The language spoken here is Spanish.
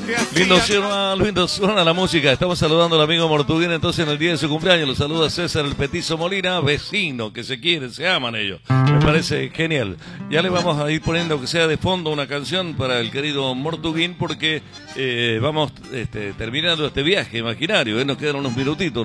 Lindo suena la música. Estamos saludando al amigo Mortuguín entonces en el día de su cumpleaños. Lo saluda César el Petizo Molina, vecino, que se quieren, se aman ellos. Me parece genial. Ya le vamos a ir poniendo que sea de fondo una canción para el querido Mortuguín porque vamos terminando este viaje imaginario. Nos quedan unos minutitos.